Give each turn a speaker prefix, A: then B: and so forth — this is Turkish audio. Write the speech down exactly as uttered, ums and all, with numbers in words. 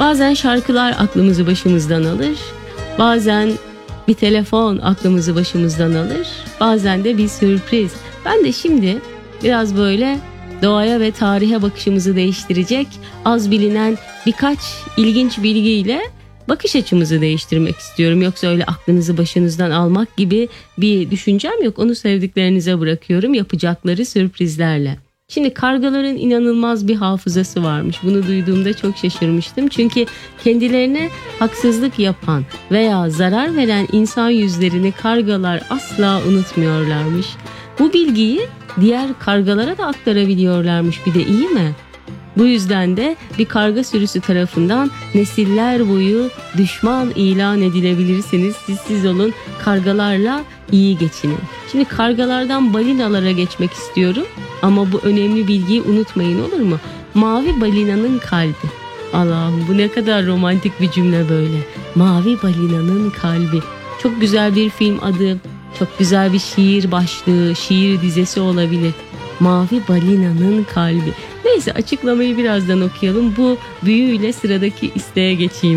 A: Bazen şarkılar aklımızı başımızdan alır. Bazen bir telefon aklımızı başımızdan alır. Bazen de bir sürpriz. Ben de şimdi biraz böyle doğaya ve tarihe bakışımızı değiştirecek az bilinen birkaç ilginç bilgiyle bakış açımızı değiştirmek istiyorum. Yoksa öyle aklınızı başınızdan almak gibi bir düşüncem yok. Onu sevdiklerinize bırakıyorum, yapacakları sürprizlerle. Şimdi kargaların inanılmaz bir hafızası varmış. Bunu duyduğumda çok şaşırmıştım. Çünkü kendilerine haksızlık yapan veya zarar veren insan yüzlerini kargalar asla unutmuyorlarmış. Bu bilgiyi diğer kargalara da aktarabiliyorlarmış, bir de iyi mi? Bu yüzden de bir karga sürüsü tarafından nesiller boyu düşman ilan edilebilirsiniz. Siz siz olun, kargalarla iyi geçinin. Şimdi kargalardan balinalara geçmek istiyorum. Ama bu önemli bilgiyi unutmayın, olur mu? Mavi balinanın kalbi. Allah'ım, bu ne kadar romantik bir cümle böyle. Mavi balinanın kalbi. Çok güzel bir film adı. Çok güzel bir şiir başlığı, şiir dizesi olabilir. Mavi balinanın kalbi. Neyse, açıklamayı birazdan okuyalım. Bu büyüyle sıradaki isteğe geçeyim.